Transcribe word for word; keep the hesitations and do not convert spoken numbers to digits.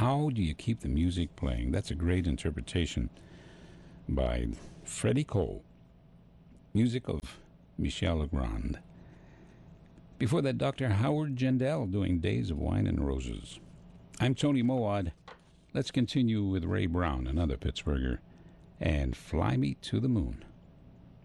How do you keep the music playing? That's a great interpretation by Freddie Cole. Music of Michel Legrand. Before that, Doctor Howard Jindal doing Days of Wine and Roses. I'm Tony Mowad. Let's continue with Ray Brown, another Pittsburgher, and Fly Me to the Moon.